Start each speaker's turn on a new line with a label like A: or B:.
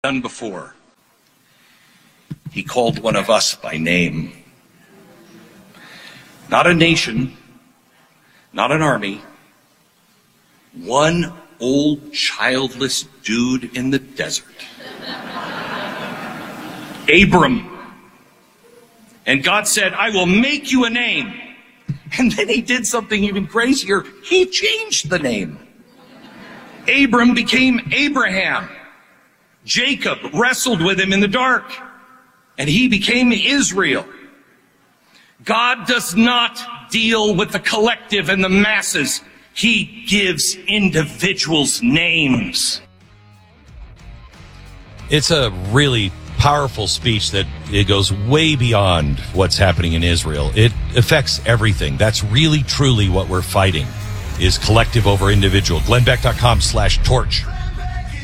A: done before. He called one of us by name. Not a nation, not an army. One old childless dude in the desert. Abram. And God said, I will make you a name. And then he did something even crazier. He changed the name. Abram became Abraham. Jacob wrestled with him in the dark, and he became Israel. God does not deal with the collective and the masses. He gives individuals names.
B: It's a really powerful speech that it goes way beyond what's happening in Israel. It affects everything. That's really, truly what we're fighting, is collective over individual. GlennBeck.com/torch.